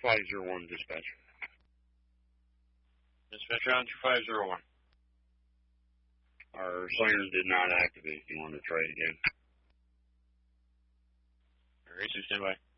501, dispatch. Dispatch on to 501. Our sirens did not activate. You want to try it again? All right, so stand by.